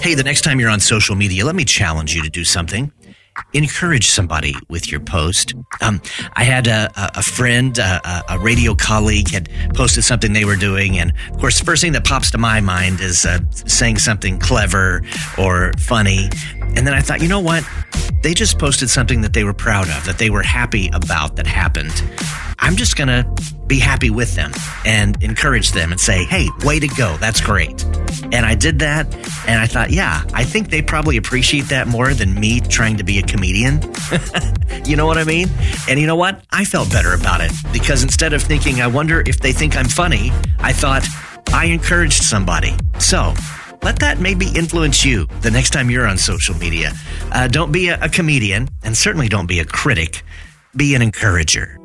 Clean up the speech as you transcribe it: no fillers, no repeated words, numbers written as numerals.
Hey, the next time you're on social media, let me challenge you to do something. Encourage somebody with your post. I had a friend, a radio colleague had posted something they were doing. And of course, the first thing that pops to my mind is saying something clever or funny. And then I thought, you know what? They just posted something that they were proud of, that they were happy about that happened. I'm just going to be happy with them and encourage them and say, hey, way to go. That's great. And I did that. And I thought, yeah, I think they probably appreciate that more than me trying to be a comedian. You know what I mean? And you know what? I felt better about it because instead of thinking, I wonder if they think I'm funny, I thought I encouraged somebody. So let that maybe influence you the next time you're on social media. Don't be a comedian and certainly don't be a critic. Be an encourager.